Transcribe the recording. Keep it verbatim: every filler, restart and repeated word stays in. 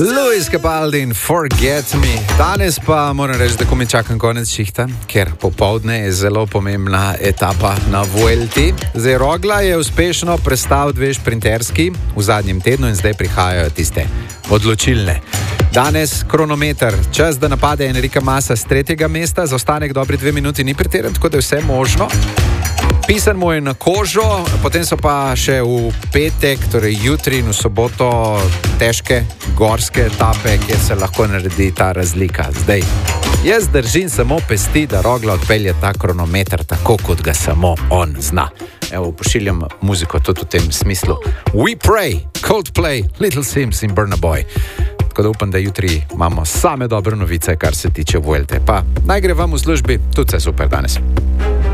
Luis Capaldi in Forget Me. Danes pa moram reči, da ko mi čakam konec šihta, ker popoldne je zelo pomembna etapa na Vuelti. Zdaj, Rogla je uspešno prestal dve šprinterski v zadnjem tednu in zdaj prihajajo tiste odločilne. Danes kronometer, čas, da napade Enrika Masa z tretjega mesta, zaostanek dobri dve minuti ni pretiran, tako da je vse možno. Pisan mu je na kožo, potem so pa še v petek, torej jutri in v soboto težke gorske etape, kjer se lahko naredi ta razlika. Zdaj, jaz držim samo pesti, da Rogla odpelje ta kronometer tako, kot ga samo on zna. Evo, pošiljam muziko tudi v tem smislu. We Pray, Coldplay, Little Sims in Burna Boy. Tako da upam, da jutri imamo same dobre novice, kar se tiče Vuelte. Pa naj gre vam v službi, tudi vse super danes.